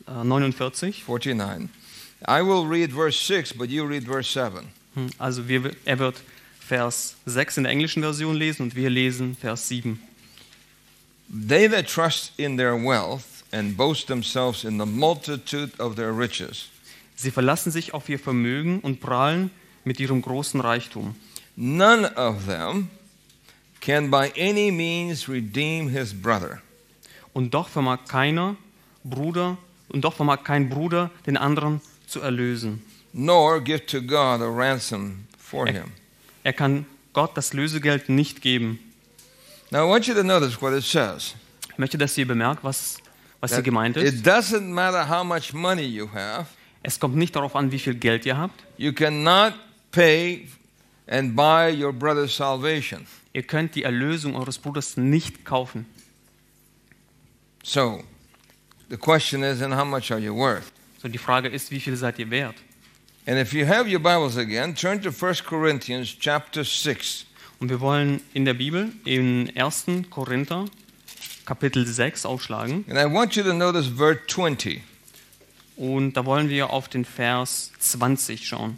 49. 49. I will read verse 6, but you read verse 7. Also er wird Vers 6 in der englischen Version lesen und wir lesen Vers 7. They that trust in their wealth and boast themselves in the multitude of their riches. Sie verlassen sich auf ihr Vermögen und prahlen mit ihrem großen Reichtum. None of them can by any means redeem his brother. Und doch vermag kein Bruder den anderen zu erlösen. Nor give to God a ransom for him. Er kann Gott das Lösegeld nicht geben. Now I want you to notice what it says. Ich möchte, dass ihr bemerkt, was hier gemeint ist. It doesn't matter how much money you have. Es kommt nicht darauf an, wie viel Geld ihr habt. You cannot pay and buy your brother's salvation. Ihr könnt die Erlösung eures Bruders nicht kaufen. So, the question is, and how much are you worth? So, die Frage ist, wie viel seid ihr wert? And if you have your Bibles again, turn to 1 Corinthians chapter 6. Und wir wollen in der Bibel in 1. Korinther Kapitel 6 aufschlagen. And I want you to notice verse 20. Und da wollen wir auf den Vers 20 schauen.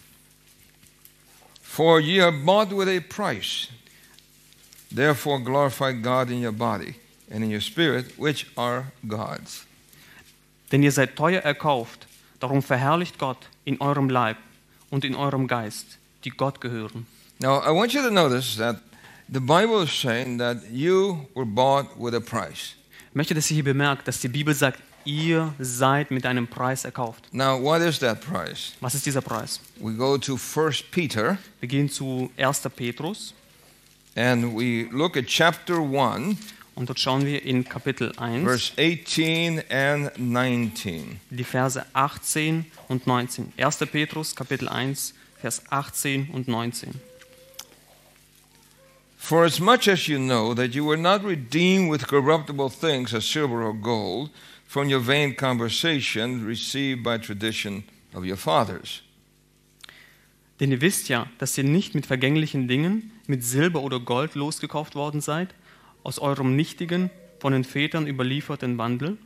For ye are bought with a price. Therefore glorify God in your body and in your spirit, which are God's. Denn ihr seid teuer erkauft, darum verherrlicht Gott in eurem Leib und in eurem Geist, die Gott gehören. Now, I want you to notice that the Bible is saying that you were bought with a price. Ich möchte, dass ihr hier bemerkt, dass die Bibel sagt, ihr seid mit einem Preis erkauft. Now, what is that price? Was ist dieser Preis? We go to 1 Peter Wir gehen zu 1. Petrus and we look at chapter 1, und dort schauen wir in Kapitel 1, verse 18 and 19. die Verse 18 und 19. 1. Petrus, Kapitel 1, Vers 18 und 19. For as much as you know that you were not redeemed with corruptible things as silver or gold from your vain conversation received by tradition of your fathers. Denn ihr wisst ja, dass ihr nicht mit vergänglichen Dingen, mit Silber oder Gold losgekauft worden seid, aus eurem nichtigen, von den Vätern überlieferten Wandel,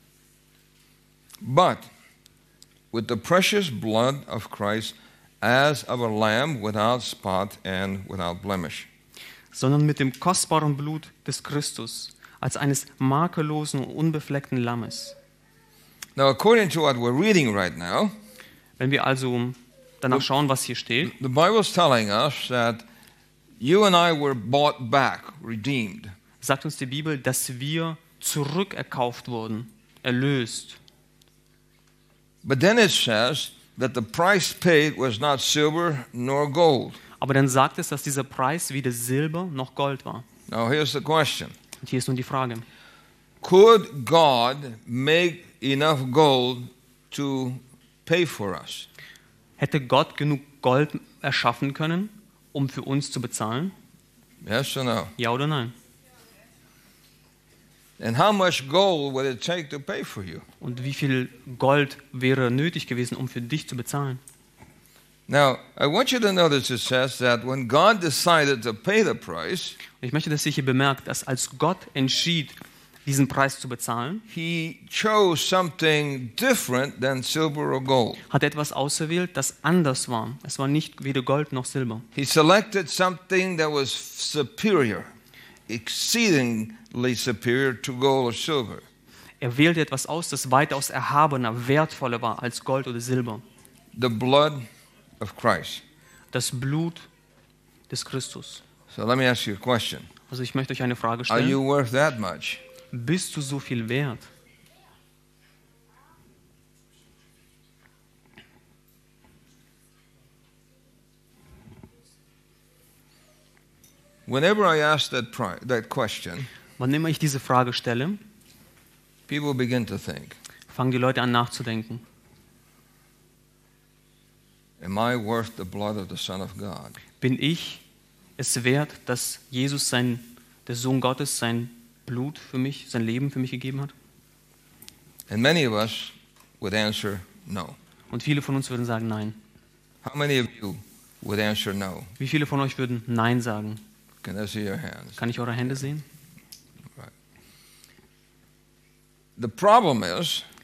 But with the precious blood of Christ as of a lamb without spot and without blemish. sondern mit dem kostbaren Blut des Christus, als eines makellosen und unbefleckten Lammes. Now, according to what we're reading right now, Wenn wir also danach schauen, was hier steht, the Bible is telling us that you and I were bought back, redeemed. sagt uns die Bibel, dass wir zurückerkauft wurden, erlöst. But then it says that the price paid was not silver nor gold. Aber dann sagt es, dass dieser Preis weder Silber noch Gold war. Now, here's the question. Und hier ist nun die Frage. Could God make enough gold to pay for us? Hätte Gott genug Gold erschaffen können, um für uns zu bezahlen? Yes or no? Ja oder nein? And how much gold would it take to pay for you? Und wie viel Gold wäre nötig gewesen, um für dich zu bezahlen? Now, I want you to notice it says that when God decided to pay the price, Und ich möchte, dass ihr hier bemerkt, dass als Gott entschied, diesen Preis zu bezahlen, He chose something different than silver or gold. hat er etwas auserwählt, das anders war. Es war nicht weder Gold noch Silber. He selected something that was superior, exceedingly superior to gold or silver. Er wählte etwas aus, das weitaus erhabener, wertvoller war als Gold oder Silber. The blood of Christ. Das Blut des Christus. So let me ask you a question. Also ich möchte euch eine Frage Are you stellen. worth that much? Bist du so viel wert? Whenever I ask that question, Wann immer ich diese Frage stelle, people begin to think, fangen die Leute an nachzudenken. am I worth the blood of the Son of God? Bin ich es wert, dass Jesus, der Sohn Gottes, sein Blut für mich, sein Leben für mich gegeben hat? And many of us would answer no. Und viele von uns würden sagen Nein. How many of you would answer no? Wie viele von euch würden Nein sagen? Can I see your hands? Kann ich eure Hände sehen? The problem is